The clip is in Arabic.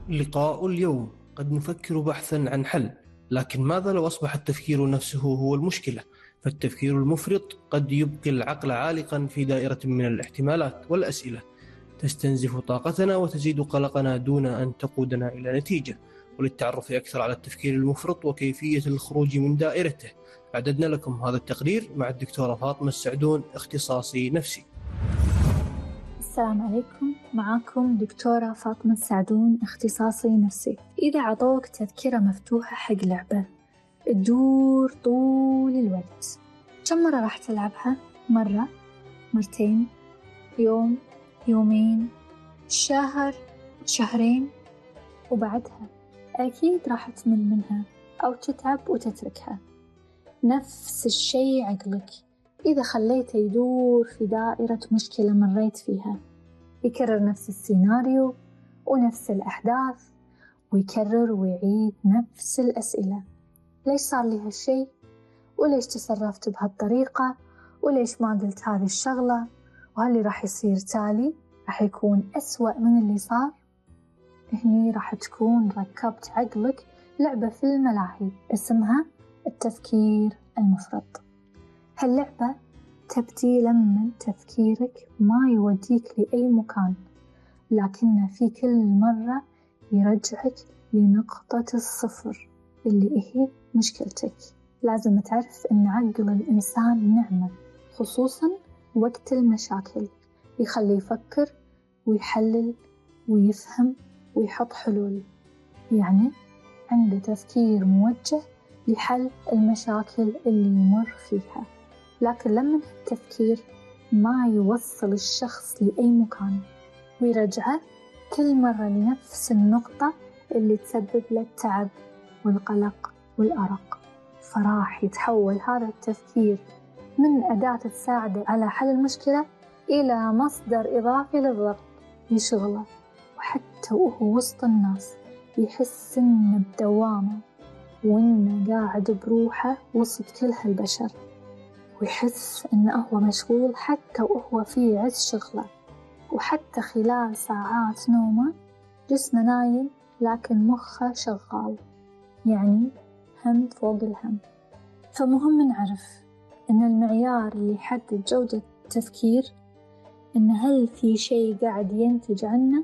لقاء اليوم. قد نفكر بحثا عن حل، لكن ماذا لو أصبح التفكير نفسه هو المشكلة؟ فالتفكير المفرط قد يبقي العقل عالقا في دائرة من الاحتمالات والأسئلة تستنزف طاقتنا وتزيد قلقنا دون أن تقودنا إلى نتيجة. وللتعرف أكثر على التفكير المفرط وكيفية الخروج من دائرته، أعددنا لكم هذا التقرير مع الدكتورة فاطمة السعدون، اختصاصي نفسي. السلام عليكم، معاكم دكتورة فاطمة السعدون، اختصاصي نفسي. إذا عطوك تذكرة مفتوحة حق لعبة تدور طول الوقت، كم مرة راح تلعبها؟ مرة؟ مرتين؟ يوم؟ يومين؟ شهر؟ شهرين؟ وبعدها أكيد راح تمل منها أو تتعب وتتركها. نفس الشي عقلك، إذا خليته يدور في دائرة مشكلة مريت فيها، يكرر نفس السيناريو ونفس الأحداث، ويكرر ويعيد نفس الأسئلة. ليش صار لي هالشي؟ وليش تصرفت بهالطريقة؟ وليش ما قلت هذه الشغلة؟ وهل اللي راح يصير تالي راح يكون أسوأ من اللي صار؟ هني راح تكون ركبت عقلك لعبة في الملاهي اسمها التفكير المفرط. هاللعبة تبدي لما تفكيرك ما يوديك لأي مكان، لكنه في كل مرة يرجعك لنقطة الصفر اللي هي مشكلتك. لازم تعرف أن عقل الإنسان نعمة، خصوصا وقت المشاكل، يخليه يفكر ويحلل ويفهم ويحط حلول، يعني عنده تفكير موجه لحل المشاكل اللي يمر فيها. لكن لما التفكير ما يوصل الشخص لأي مكان ويرجعه كل مرة لنفس النقطة اللي تسبب له التعب والقلق والأرق، فراح يتحول هذا التفكير من أداة تساعده على حل المشكلة إلى مصدر إضافي للضغط يشغله، وحتى وهو وسط الناس يحس إنه بدوامة وإنه قاعد بروحه وسط كل هالبشر، ويحس إنه هو مشغول حتى وهو في عز شغله، وحتى خلال ساعات نومه جسمه نايم لكن مخه شغال، يعني هم فوق الهم. فمهم نعرف إن المعيار اللي يحدد جودة التفكير إن هل في شيء قاعد ينتج عنه